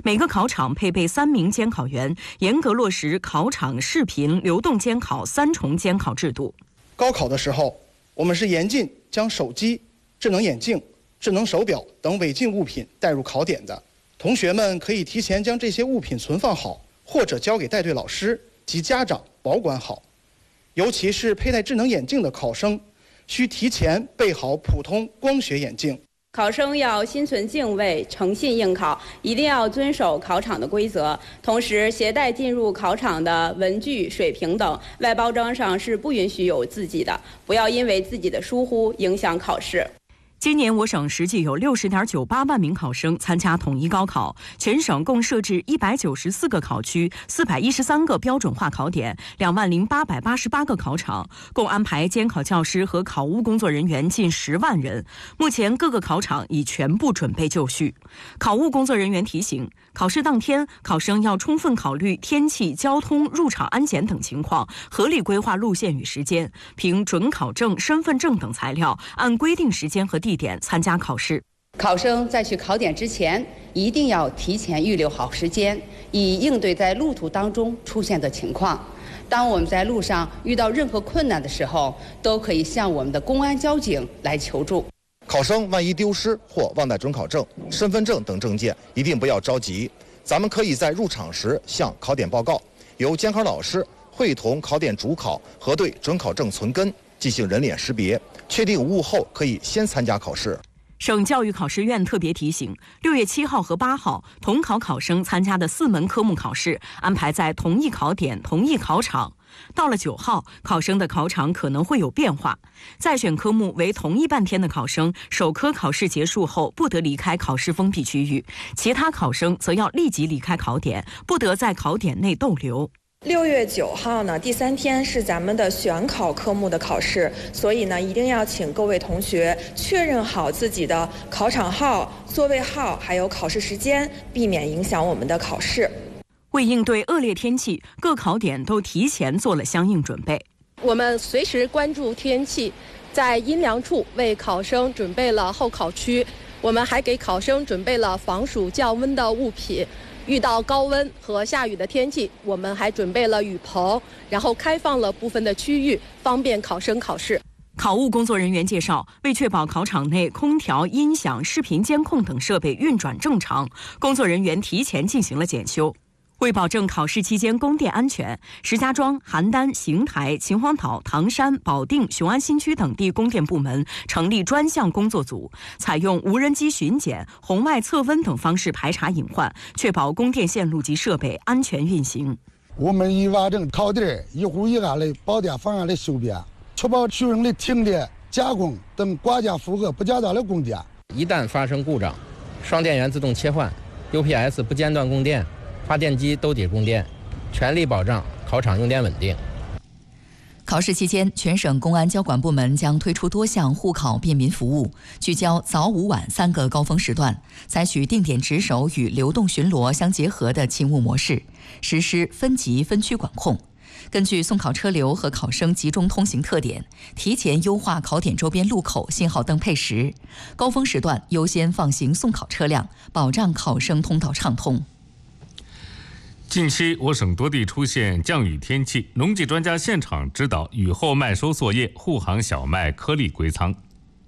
每个考场配备3名监考员，严格落实考场视频、流动监考3重监考制度。 高考的时候，我们是严禁将手机、智能眼镜、智能手表等违禁物品带入考点的。同学们可以提前将这些物品存放好，或者交给带队老师及家长保管好。尤其是佩戴智能眼镜的考生，需提前备好普通光学眼镜。 考生要心存敬畏，诚信应考，一定要遵守考场的规则。同时，携带进入考场的文具、水瓶等，外包装上是不允许有字迹的，不要因为自己的疏忽影响考试。 今年我省实际有60.98万名考生参加统一高考，全省共设置194个考区、413个标准化考点、20888个考场，共安排监考教师和考务工作人员近10万人。目前各个考场已全部准备就绪。考务工作人员提醒，考试当天，考生要充分考虑天气、交通、入场安检等情况，合理规划路线与时间，凭准考证、身份证等材料，按规定时间和地点参加考试。 考生在去考点之前，一定要提前预留好时间，以应对在路途当中出现的情况。当我们在路上遇到任何困难的时候，都可以向我们的公安交警来求助。 考生万一丢失或忘带准考证、身份证等证件，一定不要着急。咱们可以在入场时向考点报告，由监考老师会同考点主考核对准考证存根，进行人脸识别，确定无误后可以先参加考试。 省教育考试院特别提醒，6月7号和8号统考考生参加的4门科目考试安排在同一考点、同一考场。到了9号，考生的考场可能会有变化。在选科目为同一半天的考生，首科考试结束后不得离开考试封闭区域，其他考生则要立即离开考点，不得在考点内逗留。 6月9号呢，第3天是咱们的选考科目的考试，所以呢，一定要请各位同学确认好自己的考场号、座位号，还有考试时间，避免影响我们的考试。 为应对恶劣天气，各考点都提前做了相应准备。 我们随时关注天气，在阴凉处为考生准备了候考区，我们还给考生准备了防暑降温的物品。遇到高温和下雨的天气，我们还准备了雨棚，然后开放了部分的区域，方便考生考试。 考务工作人员介绍，为确保考场内空调、音响、视频监控等设备运转正常，工作人员提前进行了检修。为保证考试期间供电安全，石家庄、邯郸、邢台、秦皇岛、唐山、保定、雄安新区等地供电部门成立专项工作组，采用无人机巡检、红外测温等方式排查隐患，确保供电线路及设备安全运行。 我们已完成考点一户一案的保电方案的修编，确保学生的停电、加工等国家负荷不较大的供电。 一旦发生故障，双电源自动切换 ，UPS 不间断供电。发电机都得供电，全力保障考场用电稳定。 考试期间，全省公安交管部门将推出多项护考便民服务，聚焦早午晚3个高峰时段，采取定点值守与流动巡逻相结合的勤务模式，实施分级分区管控。根据送考车流和考生集中通行特点，提前优化考点周边路口信号灯配时，高峰时段优先放行送考车辆，保障考生通道畅通。 近期我省多地出现降雨天气，农技专家现场指导雨后麦收作业，护航小麦颗粒归仓。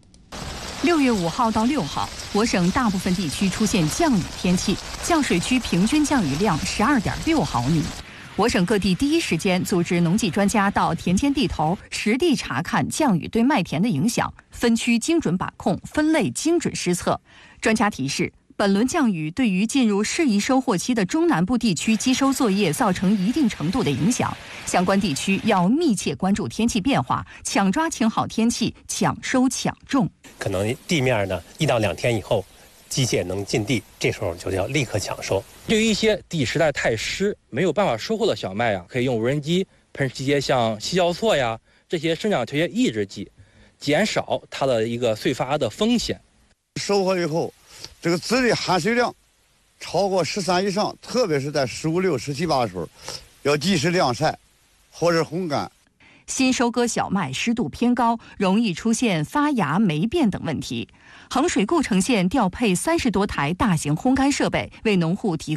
6月5号到6号，我省大部分地区出现降雨天气，降水区平均降雨量12.6毫米。我省各地第一时间组织农技专家到田间地头实地查看降雨对麦田的影响，分区精准把控，分类精准施测。专家提示，本轮降雨对于进入适宜收获期的中南部地区机收作业造成一定程度的影响，相关地区要密切关注天气变化，抢抓晴好天气，抢收抢种。 可能地面呢1到2天以后，机械能进地，这时候就要立刻抢收。 对于一些地实在太湿，没有办法收获的小麦可以用无人机喷一些像硒酵唑这些生长调节抑制剂，减少它的一个碎发的风险。 收获以后，这个籽的含水量超过13以上，特别是在15、16、17、18的时候，要及时晾晒或者烘干。 新收割小麦湿度偏高，容易出现发芽霉变等问题。衡水故城县调配30多台大型烘干设备，为农户提供